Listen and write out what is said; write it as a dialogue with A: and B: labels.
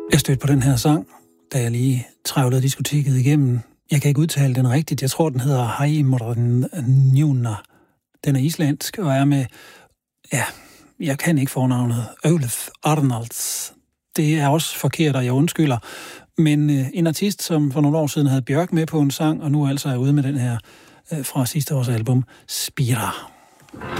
A: Jeg stødte på den her sang, da jeg lige travlede diskoteket igennem. Jeg kan ikke udtale den rigtigt. Jeg tror, den hedder Heimorðnjúna. Den er islandsk og er med, ja, jeg kan ikke fornavnet, Ólöf Arnalds. Det er også forkert, og jeg undskylder. Men en artist, som for nogle år siden havde Bjørk med på en sang, og nu altså er ude med den her fra sidste års album, Spira.